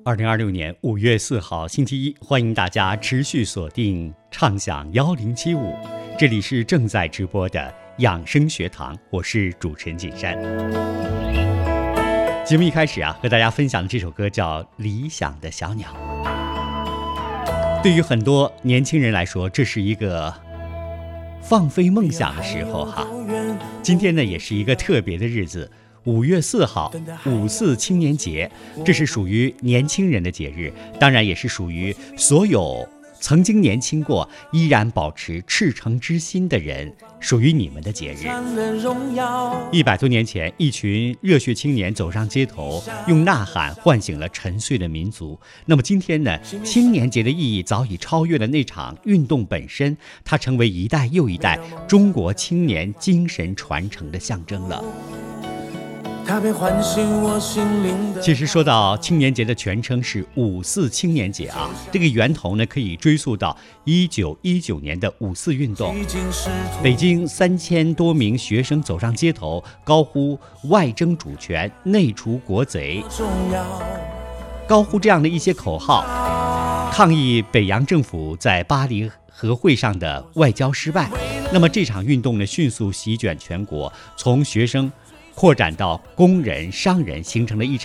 2026年5月4号星期一，欢迎大家持续锁定畅享1075，这里是正在直播的养生学堂，我是主持人景山。节目一开始和大家分享的这首歌叫《理想的小鸟》。对于很多年轻人来说，这是一个放飞梦想的时候今天呢，也是一个特别的日子，5月4号，54青年节，这是属于年轻人的节日，当然也是属于所有曾经年轻过依然保持赤诚之心的人，属于你们的节日。100多年前，一群热血青年走上街头，用呐喊唤醒了沉睡的民族。那么今天呢，青年节的意义早已超越了那场运动本身，它成为一代又一代中国青年精神传承的象征了。其实说到青年节的全称是54青年节这个源头呢可以追溯到1919年的5·4运动。北京3000多名学生走上街头，高呼外争主权，内除国贼，高呼这样的一些口号，抗议北洋政府在巴黎和会上的外交失败。那么这场运动呢迅速席卷全国，从学生扩展到工人、商人，形成了一场